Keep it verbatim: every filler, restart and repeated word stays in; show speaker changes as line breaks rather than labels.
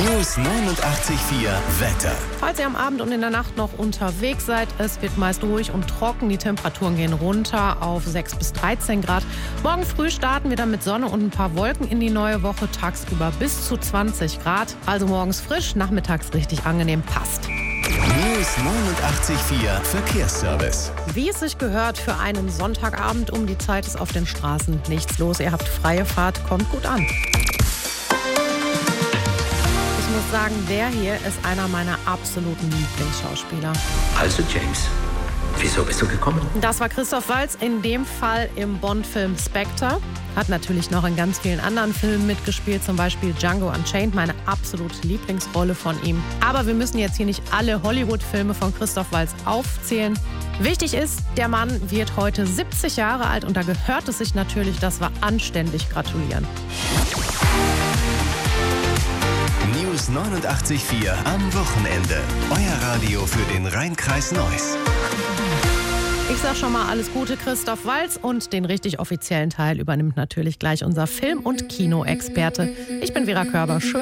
News neunundachtzig Komma vier Wetter.
Falls ihr am Abend und in der Nacht noch unterwegs seid, es wird meist ruhig und trocken. Die Temperaturen gehen runter auf sechs bis dreizehn Grad. Morgen früh starten wir dann mit Sonne und ein paar Wolken in die neue Woche. Tagsüber bis zu zwanzig Grad. Also morgens frisch, nachmittags richtig angenehm. Passt.
News neunundachtzig Komma vier Verkehrsservice.
Wie es sich gehört für einen Sonntagabend, um die Zeit ist auf den Straßen nichts los. Ihr habt freie Fahrt, kommt gut an. Ich muss sagen, der hier ist einer meiner absoluten Lieblingsschauspieler.
Also James, wieso bist du gekommen?
Das war Christoph Waltz, in dem Fall im Bond-Film Spectre. Hat natürlich noch in ganz vielen anderen Filmen mitgespielt, zum Beispiel Django Unchained, meine absolute Lieblingsrolle von ihm. Aber wir müssen jetzt hier nicht alle Hollywood-Filme von Christoph Waltz aufzählen. Wichtig ist, der Mann wird heute siebzig Jahre alt und da gehört es sich natürlich, dass wir anständig gratulieren.
News neunundachtzig Komma vier am Wochenende. Euer Radio für den Rhein-Kreis Neuss.
Ich sag schon mal alles Gute, Christoph Waltz, und den richtig offiziellen Teil übernimmt natürlich gleich unser Film- und Kinoexperte. Ich bin Vera Körber. Schön